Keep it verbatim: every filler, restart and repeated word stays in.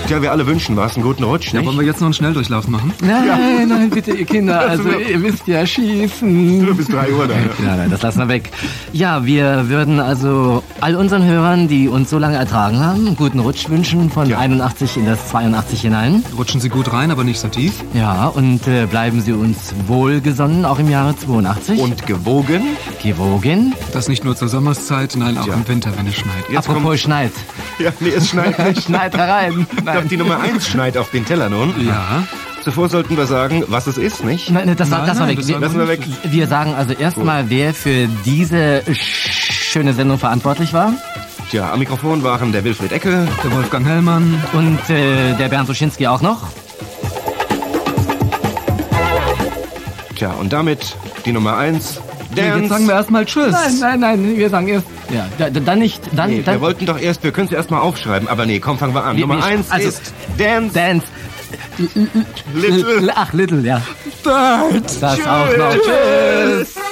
Tja, wir alle wünschen was, einen guten Rutsch, Ja, nicht? wollen wir jetzt noch einen Schnelldurchlauf machen? Nein, ja. nein, bitte, ihr Kinder, also ihr wisst ja schießen. Nur bis drei Uhr dann. Nein, nein, das lassen wir weg. Ja, wir würden also all unseren Hörern, die uns so lange ertragen haben, einen guten Rutsch wünschen von Ja. einundachtzig in das zweiundachtzig hinein. Rutschen Sie gut rein, aber nicht so tief. Ja, und äh, bleiben Sie uns wohlgesonnen, auch im Jahre zweiundachtzig. Und gewogen? gewogen. Das nicht nur zur Sommerszeit, nein, auch Ja. im Winter, wenn es schneit. Jetzt Apropos kommt, schneit. ja, nee, es schneit nicht. Schneit herein. Doch, Nein. die Nummer eins schneit auf den Teller nun. Ja. Zuvor sollten wir sagen, was es ist, nicht? Nein, nein, das, Nein, das war nein, weg. das Wir, Lassen wir weg. wir sagen also erstmal, wer für diese schöne Sendung verantwortlich war. Tja, am Mikrofon waren der Wilfried Ecke. Der Wolfgang Hellmann. Und äh, der Bernd Suschinski auch noch. Tja, und damit die Nummer eins. Jetzt Dance. sagen wir erstmal Tschüss. Nein, nein, nein, wir sagen erst. Ja, da, da, dann nicht. Dann, Nee, dann wir wollten doch erst, wir können es erst mal aufschreiben, aber nee, komm, fangen wir an. Wir- Nummer wir- eins also- ist Dance. Dance. Little. Ach, Little, ja. Dance. Das auch noch. Tschüss.